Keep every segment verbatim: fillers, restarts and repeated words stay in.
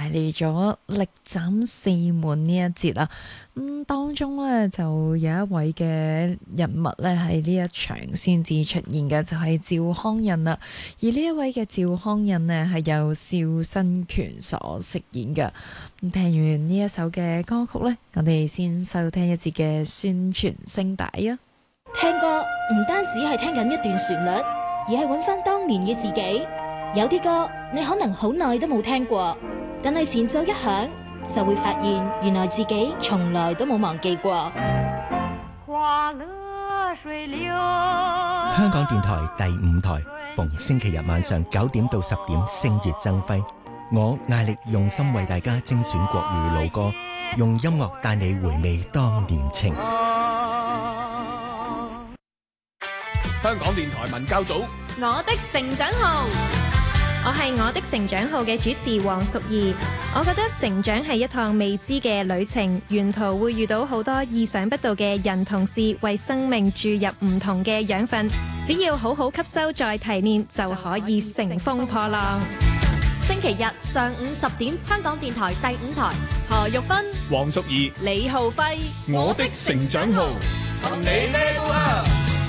帶嚟咗力斬四門呢一節啊。咁、嗯、當中呢，就有一位嘅人物呢，喺呢一場先至出現嘅，就係、是、趙匡胤啦。而呢一位嘅趙匡胤呢，係由邵新權所飾演嘅。咁聽完呢一首嘅歌曲呢，我哋先收聽一節嘅宣傳聲帶啊。 聽歌唔單止係聽緊一段旋律，而係揾翻當年嘅自己。有啲歌你可能好耐都冇聽過，但係前奏一響，就會發現原來自己從來都冇忘記過。 花樂水流。 香港電台第五台，逢星期日晚上九點到十點，星月爭輝。我艾力用心為大家精選國語老歌，用音樂帶你回味當年情。 香港電台文教組， 我的成長號。我係我的成長號嘅主持黃淑儀。我覺得成長係一趟未知嘅旅程，沿途會遇到好多意想不到嘅人同事，為生命注入唔同嘅養分。只要好好吸收再提煉，就可以乘風破浪。 星期日上午十點，香港電台第五台，何玉芬、 黃淑儀、 李浩輝， 我的成長號，同你 level up。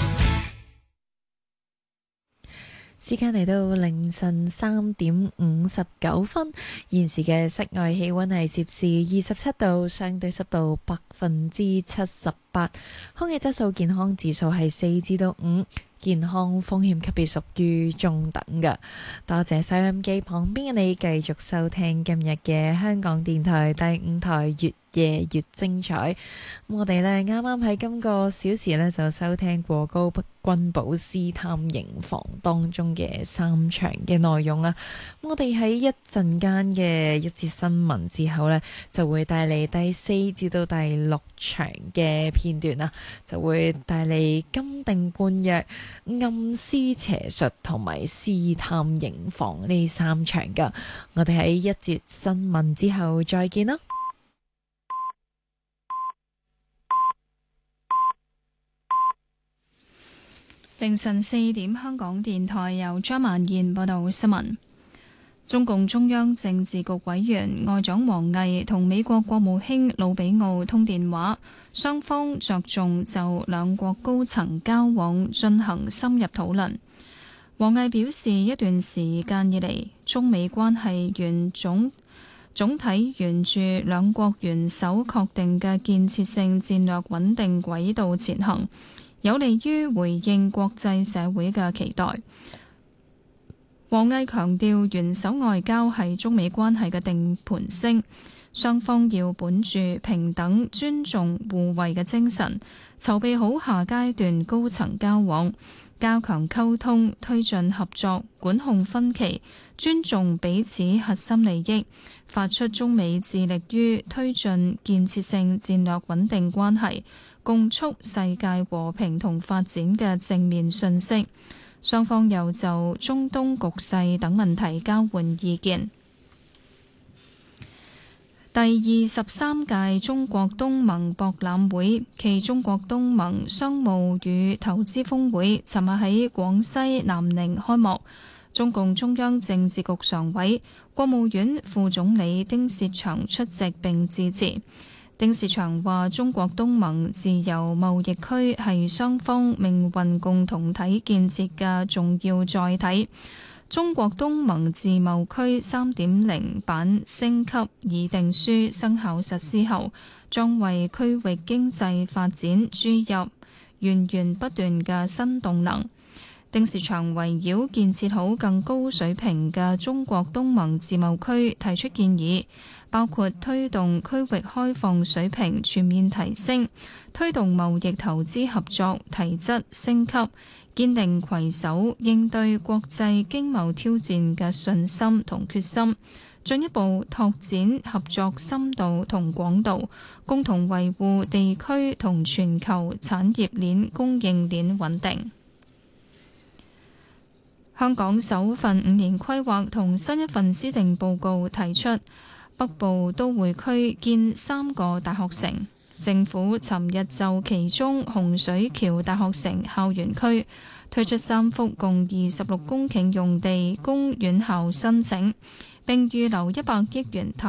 時間嚟到凌晨三點五十九分，現時嘅室外氣溫係攝氏二十七度，相對濕度百分之七十八，空氣質素健康指數係四至到五，健康風險級別屬於中等嘅。多謝收音機旁邊嘅你，繼續收聽今日嘅香港電台第五台越夜越精彩。咁我哋呢啱啱喺今個小時呢，就收聽過高君寶私探營房當中嘅三場嘅內容啊。咁我哋喺一陣間嘅一節新聞之後呢，就會帶嚟第四至到第六場嘅片段啊，就會帶嚟金定冠約、暗絲邪術同埋私探營房呢三場噶。我哋喺一節新聞之後再見啦。 凌晨四點，香港電台由張曼燕報道新聞。中共中央政治局委員外長王毅同美國國務卿魯比奧通電話，雙方着重就兩國高層交往進行深入討論。王毅表示，一段時間以嚟，中美關係沿總總體沿住兩國元首確定嘅建設性戰略穩定軌道前行，有利於回應國際社會嘅期待。王毅強調，元首外交係中美關係嘅定盤星，雙方要本住平等、尊重、互惠嘅精神，籌備好下階段高層交往，加強溝通，推進合作，管控分歧，尊重彼此核心利益，發出中美致力於推進建設性戰略穩定關係，共促世界和平同發展嘅正面訊息。雙方又就中東局勢等問題交換意見。第二十三屆中國東盟博覽會暨中國東盟商務與投資峰會尋日喺廣西南寧開幕。中共中央政治局常委、國務院副總理丁薛祥出席並致辭。丁薛祥話：中國東盟自由貿易區係雙方命運共同體建設嘅重要載體。中國東盟自貿區三點零版升級議定書生效實施後，將為區域經濟發展注入源源不斷嘅新動能。丁薛祥圍繞建設好更高水平嘅中國東盟自貿區提出建議，包括推動區域開放水平全面提升，推動貿易投資合作提質升級，堅定攜手應對國際經貿挑戰嘅信心同決心，進一步拓展合作深度同廣度，共同維護地區同全球產業鏈供應鏈穩定。香港首份五年規劃同新一份施政報告提出，北部都會區建三個大學城。政府尋日就其中洪水橋大學城校園區推出三幅共二十六公頃用地供院校申請，並預留一百億元